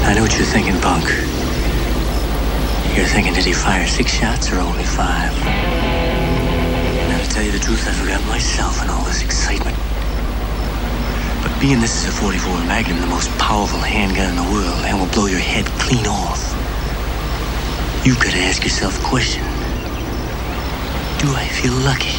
I know what you're thinking, punk. You're thinking, did he fire 6 shots or only 5? Now, to tell you the truth, I forgot myself in all this excitement. But being this is a 44 Magnum, the most powerful handgun in the world, and will blow your head clean off, you've got to ask yourself a question. Do I feel lucky?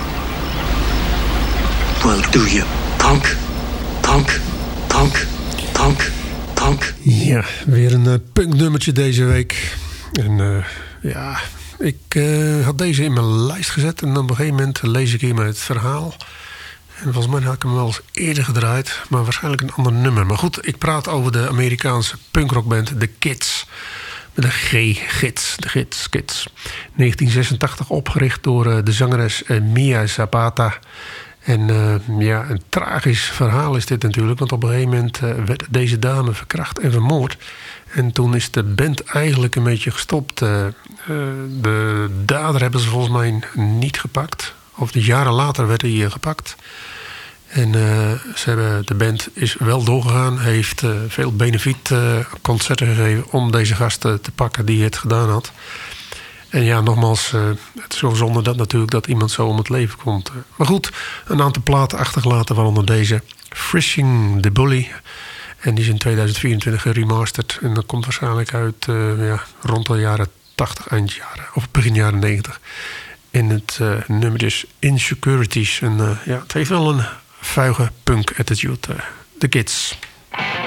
Well, do you, punk? Punk, punk, punk, punk. Ja, weer een punknummertje deze week. En ja, ik had deze in mijn lijst gezet. En op een gegeven moment lees ik hiermee het verhaal. En volgens mij had ik hem wel eens eerder gedraaid. Maar waarschijnlijk een ander nummer. Maar goed, ik praat over de Amerikaanse punkrockband The Kids. Met een G-gids. De Kids. 1986 opgericht door de zangeres Mia Zapata. En ja, een tragisch verhaal is dit natuurlijk. Want op een gegeven moment werd deze dame verkracht en vermoord. En toen is de band eigenlijk een beetje gestopt. De dader hebben ze volgens mij niet gepakt. Of jaren later werd hij gepakt. En de band is wel doorgegaan. Heeft veel benefietconcerten gegeven om deze gasten te pakken die het gedaan had. En ja, nogmaals, het is zo zonde dat natuurlijk dat iemand zo om het leven komt. Maar goed, een aantal platen achtergelaten, waaronder deze Frisching the Bully. En die is in 2024 geremasterd. En dat komt waarschijnlijk uit rond de jaren 80, eindjaren of begin jaren 90. En het nummer is Insecurities. En ja, het heeft wel een vuige punk attitude. The Kids.